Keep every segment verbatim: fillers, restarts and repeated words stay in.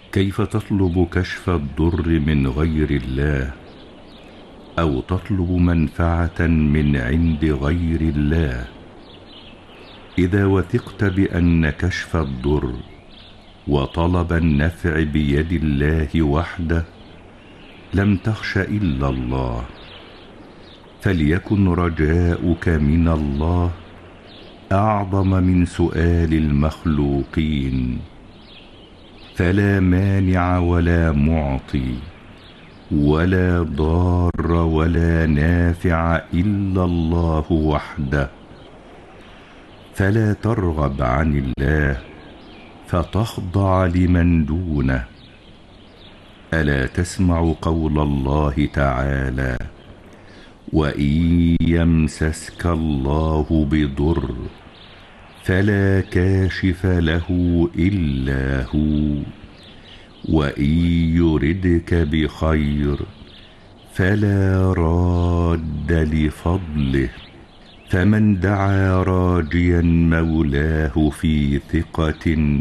كيف تطلب كشف الضر من غير الله، أو تطلب منفعة من عند غير الله؟ إذا وثقت بأن كشف الضر وطلب النفع بيد الله وحده لم تخش إلا الله، فليكن رجاؤك من الله أعظم من سؤال المخلوقين، فلا مانع ولا معطي ولا ضار ولا نافع إلا الله وحده، فلا ترغب عن الله فتخضع لمن دونه. ألا تسمع قول الله تعالى: وإن يمسسك الله بضر فلا كاشف له إلا هو، وإن يردك بخير فلا راد لفضله، فمن دعا راجيا مولاه في ثقة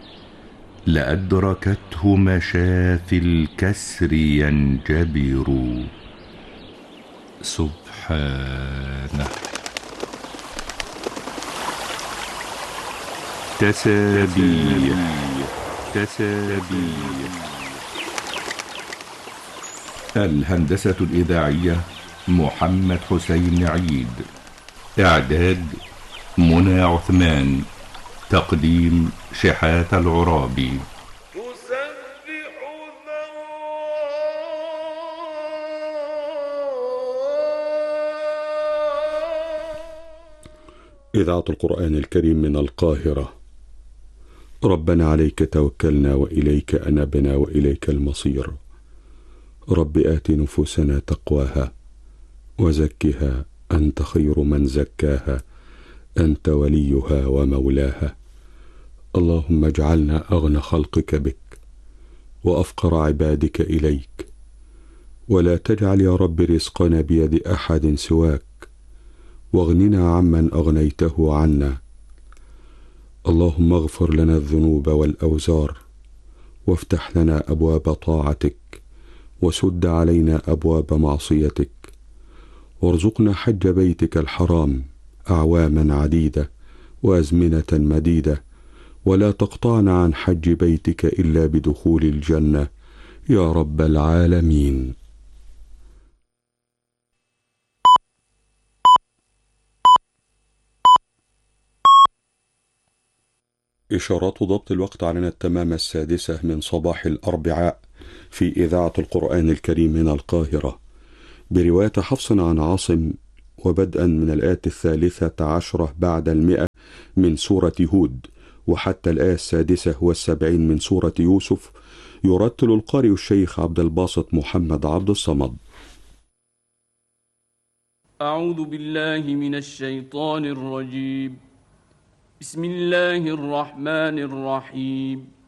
لأدركته مشافي الكسر ينجبر. سبحانه. تسابيح تسابيح. الهندسة الإذاعية محمد حسين عيد، إعداد منى عثمان، تقديم شحات العرابي. إذاعة القرآن الكريم من القاهرة. ربنا عليك توكلنا وإليك أنبنا وإليك المصير. رب آت نفوسنا تقواها وزكها أنت خير من زكاها، أنت وليها ومولاها. اللهم اجعلنا أغنى خلقك بك وأفقر عبادك إليك، ولا تجعل يا رب رزقنا بيد أحد سواك، واغننا عمن أغنيته عنا. اللهم اغفر لنا الذنوب والأوزار، وافتح لنا أبواب طاعتك، وسد علينا أبواب معصيتك، وارزقنا حج بيتك الحرام أعواما عديدة وأزمنة مديدة، ولا تقطعنا عن حج بيتك إلا بدخول الجنة يا رب العالمين. إشارات ضبط الوقت علينا التمام السادسة من صباح الأربعاء في إذاعة القرآن الكريم من القاهرة، برواية حفص عن عاصم، وبدءا من الآية الثالثة عشرة بعد المئة من سورة هود وحتى الآية السادسة والسبعين من سورة يوسف، يرتل القارئ الشيخ عبد الباسط محمد عبد الصمد. أعوذ بالله من الشيطان الرجيم. بسم الله الرحمن الرحيم.